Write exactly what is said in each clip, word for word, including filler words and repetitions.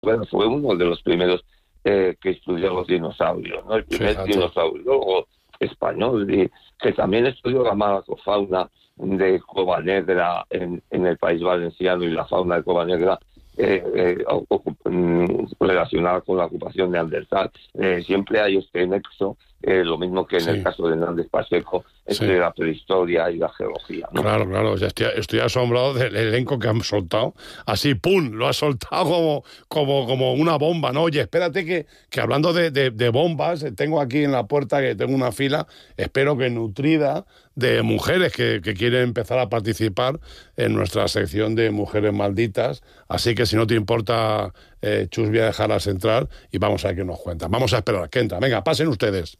bueno, fue uno de los primeros eh, que estudió los dinosaurios, ¿no? El primer Fíjate. dinosaurio español, y que también estudió la malacofauna de Cova Negra en, en el País Valenciano, y la fauna de Cova Negra eh, eh, relacionada con la ocupación neandertal. Eh, siempre hay este nexo, eh, lo mismo que en Sí. el caso de Hernández Pacheco, entre Sí. la prehistoria y la geología, ¿no? Claro, claro, ya estoy, estoy asombrado del elenco que han soltado. Así, ¡pum!, lo ha soltado como, como, como una bomba, ¿no? Oye, espérate que, que hablando de, de, de bombas, tengo aquí en la puerta, que tengo una fila, espero que nutrida, de mujeres que, que quieren empezar a participar en nuestra sección de Mujeres Malditas. Así que si no te importa, eh, Chus, voy a dejarlas entrar y vamos a ver qué nos cuentan. Vamos a esperar que entran. Venga, pasen ustedes.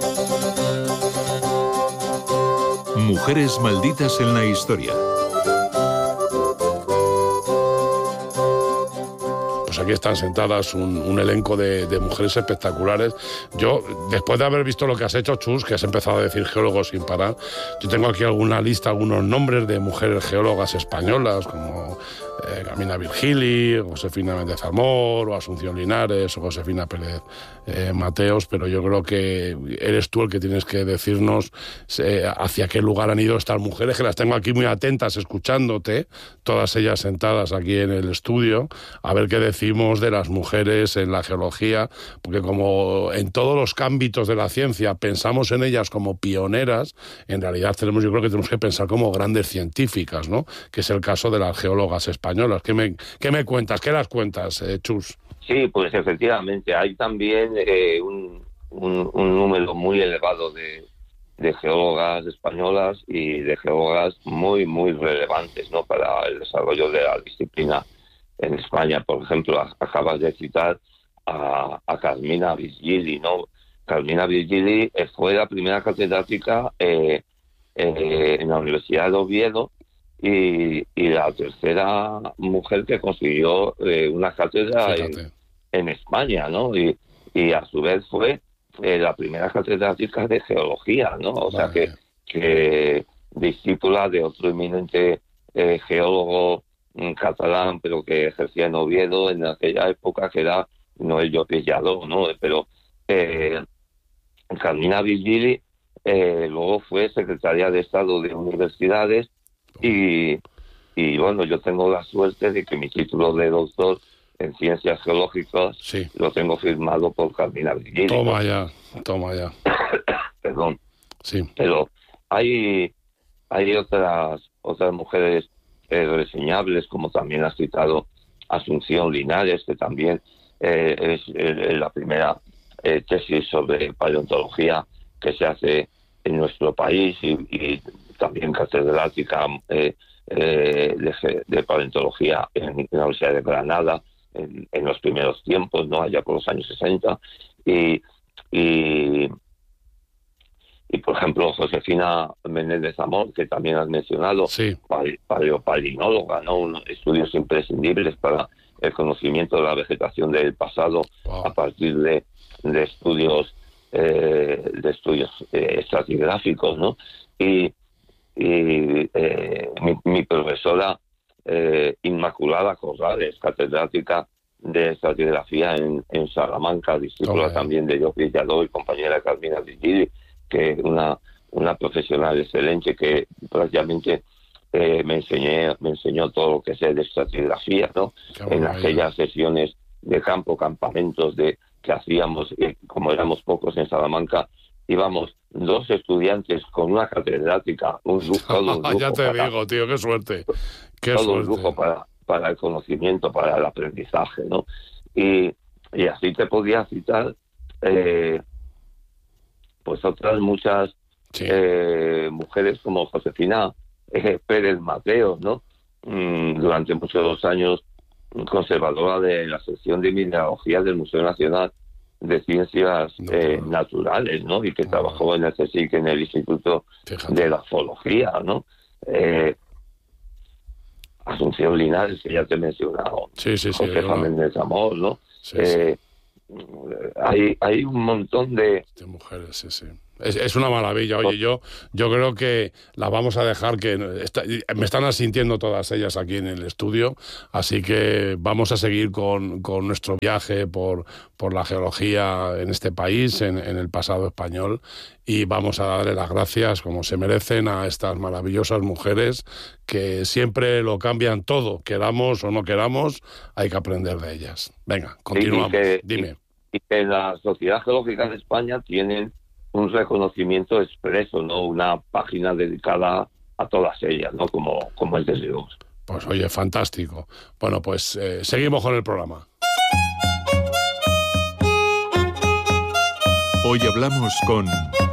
Mujeres malditas en la historia. Pues aquí están sentadas un, un elenco de, de mujeres espectaculares. Yo, después de haber visto lo que has hecho, Chus, que has empezado a decir geólogos sin parar, yo tengo aquí alguna lista, algunos nombres de mujeres geólogas españolas, como eh, Carmina Virgili, Josefina Méndez Amor, o Asunción Linares, o Josefina Pérez eh, Mateos, pero yo creo que eres tú el que tienes que decirnos eh, hacia qué lugar han ido estas mujeres, que las tengo aquí muy atentas, escuchándote, todas ellas sentadas aquí en el estudio, a ver qué decimos de las mujeres en la geología, porque como en todos los ámbitos de la ciencia pensamos en ellas como pioneras, en realidad tenemos, yo creo que tenemos que pensar como grandes científicas, ¿no? Que es el caso de las geólogas españolas. ¿Qué me, qué me cuentas? ¿Qué las cuentas, eh, Chus? Sí, pues efectivamente, hay también eh, un, un, un número muy elevado de, de geólogas españolas y de geólogas muy, muy relevantes, ¿no?, para el desarrollo de la disciplina en España. Por ejemplo, acabas de citar a, a Carmina Virgili, ¿no? Carmina Virgili eh, fue la primera catedrática eh, eh, en la Universidad de Oviedo, y, y la tercera mujer que consiguió eh, una cátedra en, en España, ¿no? Y, y a su vez fue eh, la primera catedrática de geología, ¿no? O sea, que, que discípula de otro eminente eh, geólogo catalán, pero que ejercía en Oviedo en aquella época, que era Noel Llopis Lladó, ¿no? Pero eh, Carmina Virgili eh, luego fue secretaria de Estado de Universidades, y, y bueno, yo tengo la suerte de que mi título de doctor en Ciencias Geológicas sí. lo tengo firmado por Carmina Virgili. Toma ¿no? ya, toma ya. Perdón. Sí. Pero hay, hay otras, otras mujeres Eh, reseñables, como también ha citado Asunción Linares, que también eh, es eh, la primera eh, tesis sobre paleontología que se hace en nuestro país, y, y también catedrática eh, eh, de, de paleontología en la Universidad de Granada en, en los primeros tiempos, ¿no?, allá por los años sesenta. Y, y Y, por ejemplo, Josefina Menéndez Amor, que también has mencionado, sí. paleopalinóloga, ¿no? Unos estudios imprescindibles para el conocimiento de la vegetación del pasado, wow, a partir de, de estudios eh, de estudios eh, estratigráficos, ¿no? Y, y eh, mi, mi profesora eh, Inmaculada Corrales, catedrática de estratigrafía en, en Salamanca, discípula okay. también de Llopis Lladó y compañera de Carmina Virgili, que una una profesional excelente que prácticamente eh, me enseñé me enseñó todo lo que sé de estratigrafía, ¿no? En aquellas sesiones de campo, campamentos de que hacíamos, eh, como éramos pocos en Salamanca, íbamos dos estudiantes con una catedrática, un lujo, todo un lujo ya te para, digo, tío, qué suerte, qué todo suerte. un lujo para para el conocimiento, para el aprendizaje, ¿no? Y, y así te podía citar eh, pues otras muchas sí. eh, mujeres como Josefina eh, Pérez Mateos, ¿no? Mm, durante muchos años conservadora de la sección de mineralogía del Museo Nacional de Ciencias no, eh, no. Naturales, ¿no? Y que no. trabajó en el CSIC, en el Instituto Fíjate. de la Zoología, ¿no? Eh, Asunción Linares, que ya te he mencionado, sí, sí, sí, Josefa no. Méndez Amor, ¿no? Sí, eh, sí. Hay, hay un montón de... de mujeres, sí, sí. Es, es una maravilla. Oye, yo, yo creo que la vamos a dejar, que está, me están asintiendo todas ellas aquí en el estudio, así que vamos a seguir con, con nuestro viaje por, por la geología en este país, en, en el pasado español, y vamos a darle las gracias, como se merecen, a estas maravillosas mujeres que siempre lo cambian todo, queramos o no queramos, hay que aprender de ellas. Venga, continuamos. Y que, Dime. Y, y que la Sociedad Geológica de España tiene un reconocimiento expreso, ¿no? Una página dedicada a todas ellas, ¿no? Como, como el de Dios. Pues oye, fantástico. Bueno, pues eh, seguimos con el programa. Hoy hablamos con...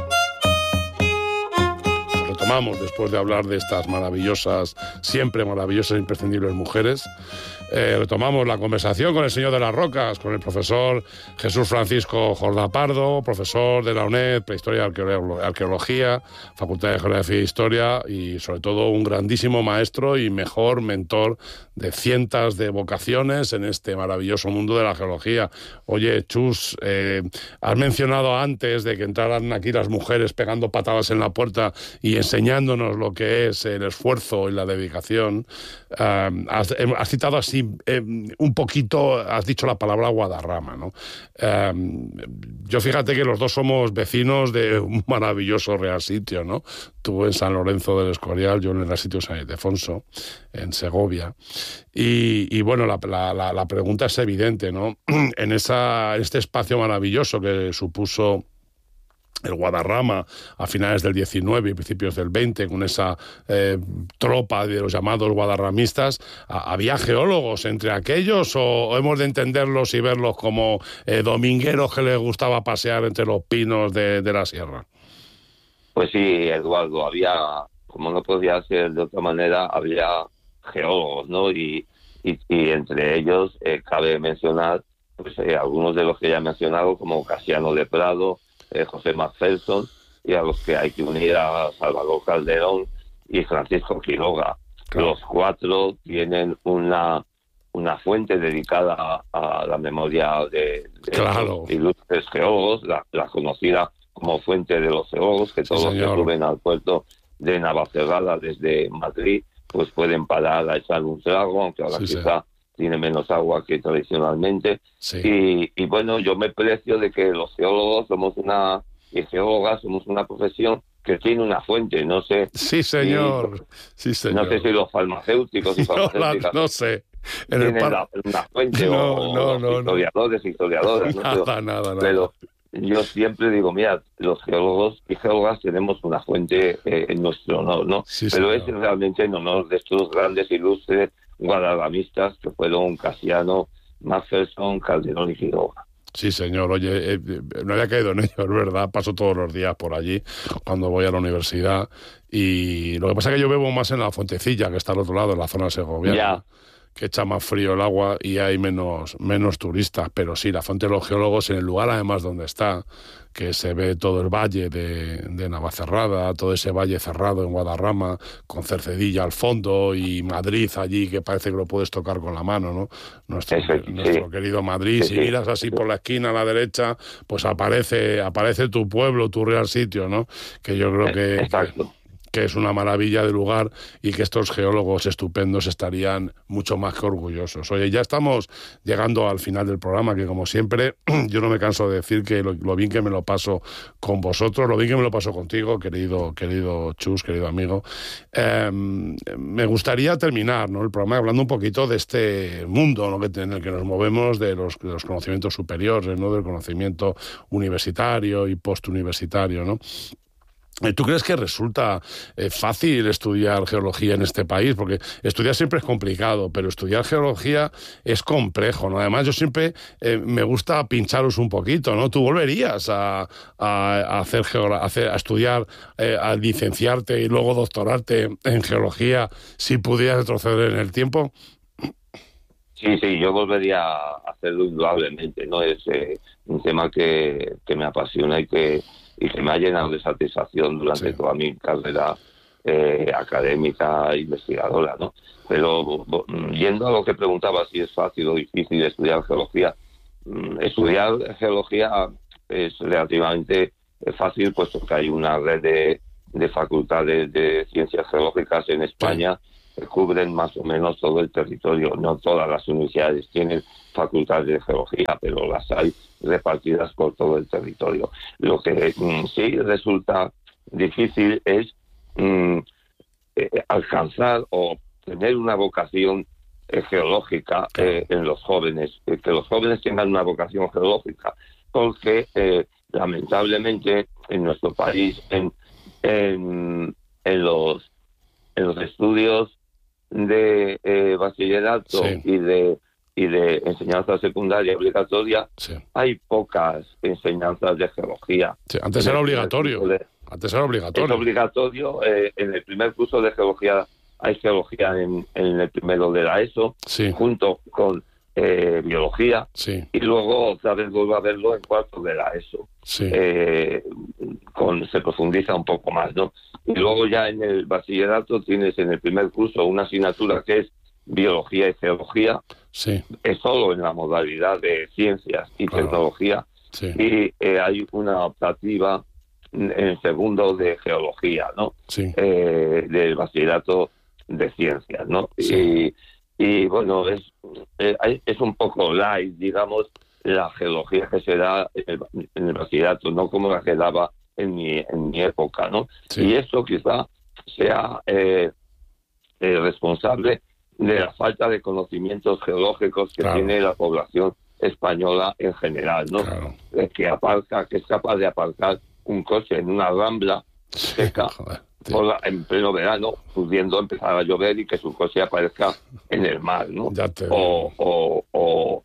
Retomamos, después de hablar de estas maravillosas, siempre maravillosas e imprescindibles mujeres, eh, retomamos la conversación con el señor de las rocas, con el profesor Jesús Francisco Jordá Pardo, profesor de la UNED, Prehistoria y Arqueología, Facultad de Geografía e Historia, y sobre todo un grandísimo maestro y mejor mentor de cientos de vocaciones en este maravilloso mundo de la geología. Oye, Chus, eh, has mencionado antes de que entraran aquí las mujeres pegando patadas en la puerta y enseñándonos lo que es el esfuerzo y la dedicación. Uh, has, has citado así eh, un poquito, has dicho la palabra Guadarrama, ¿no? Uh, yo fíjate que los dos somos vecinos de un maravilloso Real Sitio, ¿no? Tú en San Lorenzo del Escorial, yo en el Real Sitio San Ildefonso, en Segovia. Y, y bueno, la, la, la pregunta es evidente, ¿no? En esa, este espacio maravilloso que supuso el Guadarrama a finales del diecinueve y principios del veinte, con esa eh, tropa de los llamados guadarramistas, a, ¿había geólogos entre aquellos o, o hemos de entenderlos y verlos como eh, domingueros que les gustaba pasear entre los pinos de, de la sierra? Pues sí, Eduardo, había, como no podía ser de otra manera, había geólogos, ¿no? Y, y, y entre ellos eh, cabe mencionar pues, eh, algunos de los que ya he mencionado, como Casiano de Prado, Eh, José Macpherson, y a los que hay que unir a Salvador Calderón y Francisco Quiroga. Claro. Los cuatro tienen una una fuente dedicada a, a la memoria de, de claro. los ilustres geólogos, la, la conocida como Fuente de los Geólogos, que todos los que suben al puerto de Navacerrada desde Madrid pues pueden parar a echar un trago, aunque ahora sí, quizá sí. tiene menos agua que tradicionalmente. Sí. Y, y bueno, yo me precio de que los geólogos somos una, y geólogas somos una profesión que tiene una fuente, no sé. Sí, señor. Si, sí, señor. No sé si los farmacéuticos y farmacéuticas... No, no sé. En tienen el par... la, una fuente no, o no, no, historiadores, no. historiadoras. Nada, ¿no? Pero, nada, nada. Pero yo siempre digo, mira, los geólogos y geólogas tenemos una fuente eh, en nuestro honor, ¿no? Sí, pero señor. Es realmente en honor de estos grandes ilustres guadarramistas que fueron Casiano, Macpherson, Calderón y Quiroga. Sí, señor. Oye, eh, no había caído en ello, es verdad. Paso todos los días por allí cuando voy a la universidad. Y lo que pasa es que yo bebo más en la Fuentecilla, que está al otro lado, en la zona segoviana. Ya. Que echa más frío el agua y hay menos, menos turistas. Pero sí, la Fuente de los Geólogos, en el lugar además donde está, que se ve todo el valle de, de Navacerrada, todo ese valle cerrado en Guadarrama, con Cercedilla al fondo y Madrid allí, que parece que lo puedes tocar con la mano, ¿no? Nuestro, Eso, sí. nuestro querido Madrid. Sí, si sí. miras así por la esquina a la derecha, pues aparece, aparece tu pueblo, tu Real Sitio, ¿no? Que yo creo que... Exacto. que que es una maravilla de lugar y que estos geólogos estupendos estarían mucho más que orgullosos. Oye, ya estamos llegando al final del programa, que como siempre, yo no me canso de decir que lo, lo bien que me lo paso con vosotros, lo bien que me lo paso contigo, querido, querido Chus, querido amigo. Eh, me gustaría terminar, ¿no?, el programa hablando un poquito de este mundo, ¿no?, que, en el que nos movemos, de los, de los conocimientos superiores, ¿no?, del conocimiento universitario y postuniversitario, ¿no? ¿Tú crees que resulta eh, fácil estudiar geología en este país? Porque estudiar siempre es complicado, pero estudiar geología es complejo, ¿no? Además, yo siempre eh, me gusta pincharos un poquito, ¿no? ¿Tú volverías a, a, a hacer geogra- a, hacer, a estudiar, eh, a licenciarte y luego doctorarte en geología si pudieras retroceder en el tiempo? Sí, sí, yo volvería a hacerlo indudablemente, ¿no? Es eh, un tema que, que me apasiona y que y que me ha llenado de satisfacción durante sí. toda mi carrera eh, académica e investigadora, ¿no? Pero yendo a lo que preguntaba si es fácil o difícil estudiar geología, estudiar geología es relativamente es fácil, puesto que hay una red de, de facultades de ciencias geológicas en España que cubren más o menos todo el territorio. No todas las universidades tienen facultades de geología, pero las hay repartidas por todo el territorio. Lo que mm, sí resulta difícil es mm, eh, alcanzar o tener una vocación eh, geológica eh, en los jóvenes, eh, que los jóvenes tengan una vocación geológica, porque eh, lamentablemente en nuestro país, en, en, en, los, en los estudios de eh, bachillerato sí. y de y de enseñanza secundaria obligatoria, sí. hay pocas enseñanzas de geología. Sí, antes era obligatorio. De, antes era obligatorio. Es obligatorio. Eh, en el primer curso de geología hay geología en, en el primero de la ESO, sí. junto con eh, biología, sí. y luego otra vez vuelvo a verlo en cuarto de la ESO. Sí. Eh, con, se profundiza un poco más, ¿no? Y luego ya en el bachillerato tienes en el primer curso una asignatura que es biología y geología, sí. es solo en la modalidad de ciencias y claro. tecnología, sí. y eh, hay una optativa en el segundo de geología, ¿no? Sí. Eh, del bachillerato de ciencias, ¿no? Sí. Y, y bueno, es, eh, es un poco light, digamos, la geología que se da en el, en el bachillerato, no como la que daba en mi, en mi época, ¿no? Sí. Y esto quizá sea eh, eh, responsable de la falta de conocimientos geológicos que claro. tiene la población española en general, ¿no? Claro. Que aparca, que es capaz de aparcar un coche en una rambla seca Joder, por la, en pleno verano, pudiendo empezar a llover y que su coche aparezca en el mar, ¿no? Ya te... o, o, o,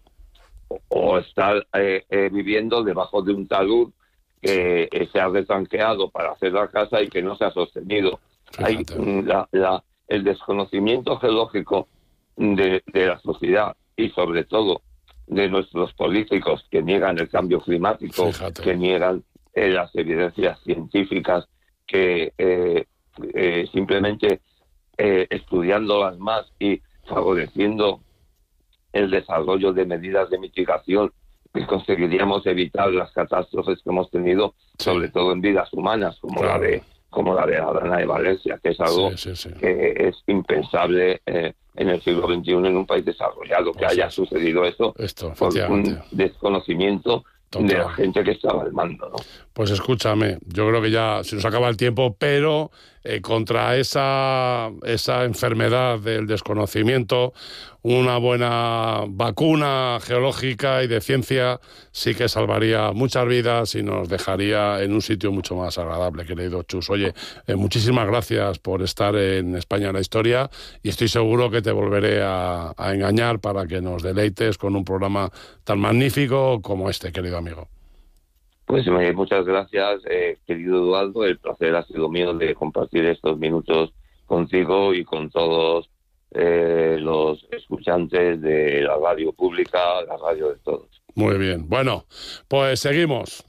o estar eh, eh, viviendo debajo de un talud que eh, se ha retranqueado para hacer la casa y que no se ha sostenido. Hay la, la el desconocimiento geológico de, de la sociedad y sobre todo de nuestros políticos que niegan el cambio climático, Fíjate. que niegan eh, las evidencias científicas, que eh, eh, simplemente eh, estudiándolas más y favoreciendo el desarrollo de medidas de mitigación que conseguiríamos evitar las catástrofes que hemos tenido, sí. sobre todo en vidas humanas, como claro. la de como la de Adana de Valencia, que es algo sí, sí, sí. que es impensable eh, en el siglo veintiuno en un país desarrollado, que o sea, haya sucedido eso esto, por un desconocimiento Total. de la gente que estaba al mando, ¿no? Pues escúchame, yo creo que ya se nos acaba el tiempo, pero eh, contra esa, esa enfermedad del desconocimiento, una buena vacuna geológica y de ciencia sí que salvaría muchas vidas y nos dejaría en un sitio mucho más agradable, querido Chus. Oye, eh, muchísimas gracias por estar en España en la Historia y estoy seguro que te volveré a, a engañar para que nos deleites con un programa tan magnífico como este, querido amigo. Pues eh, muchas gracias, eh, querido Eduardo. El placer ha sido mío de compartir estos minutos contigo y con todos eh, los escuchantes de la radio pública, la radio de todos. Muy bien. Bueno, pues seguimos.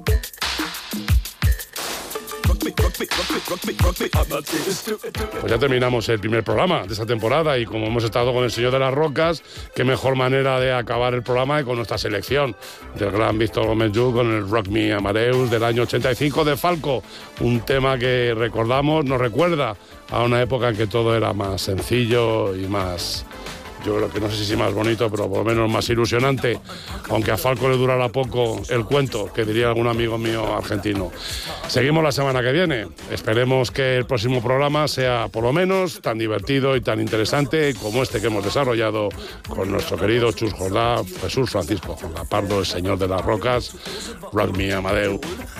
Pues ya terminamos el primer programa de esta temporada y como hemos estado con el Señor de las Rocas, qué mejor manera de acabar el programa que con nuestra selección del gran Víctor Gómez Lluch con el Rock Me Amadeus del año ochenta y cinco de Falco, un tema que recordamos, nos recuerda a una época en que todo era más sencillo y más... Yo creo que no sé si más bonito, pero por lo menos más ilusionante, aunque a Falco le durara poco el cuento, que diría algún amigo mío argentino. Seguimos la semana que viene. Esperemos que el próximo programa sea por lo menos tan divertido y tan interesante como este que hemos desarrollado con nuestro querido Chus Jordá, Jesús Francisco Jordá Pardo, el Señor de las Rocas, Rock Me Amadeus.